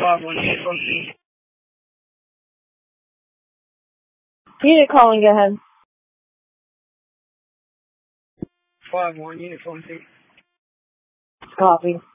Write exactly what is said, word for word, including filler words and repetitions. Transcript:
five one unit function. Unit calling, go ahead. five one unit function. Copy.